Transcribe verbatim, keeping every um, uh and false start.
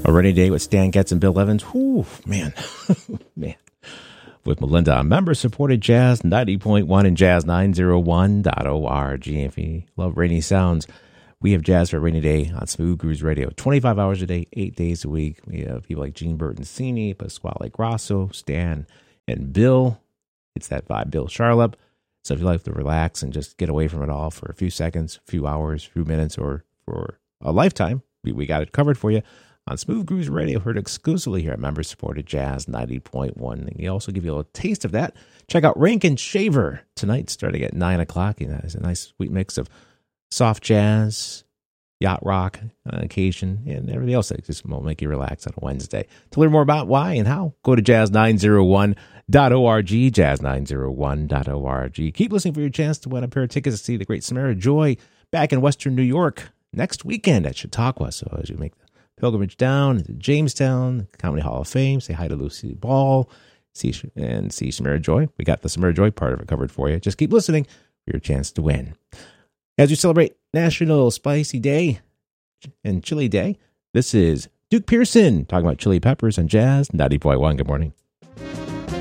A rainy day with Stan Getz and Bill Evans. Whew, man. man. With Melinda on member-supported Jazz ninety point one and Jazz nine oh one dot org. If you love rainy sounds, we have Jazz for a Rainy Day on Smooth Grooves Radio. twenty-five hours a day, eight days a week. We have people like Gene Bertoncini, Pasquale Grasso, Stan, and Bill. It's that vibe, Bill Charlap. So if you like to relax and just get away from it all for a few seconds, a few hours, a few minutes, or for a lifetime, we, we got it covered for you on Smooth Grooves Radio, heard exclusively here at member-supported Jazz ninety point one. And we also give you a little taste of that. Check out Rankin Shaver tonight, starting at nine o'clock. You know, it's a nice sweet mix of soft jazz, yacht rock on occasion, and everything else that just will make you relax on a Wednesday. To learn more about why and how, go to jazz nine oh one dot org, jazz nine oh one dot org. Keep listening for your chance to win a pair of tickets to see the Great Samara Joy back in Western New York next weekend at Chautauqua. So as you make the pilgrimage down to Jamestown, Comedy Hall of Fame, say hi to Lucy Ball, see and see Samara Joy. We got the Samara Joy part of it covered for you. Just keep listening for your chance to win. As we celebrate National Spicy Day and Chili Day, this is Duke Pearson talking about chili peppers and Jazz ninety point one. Good morning.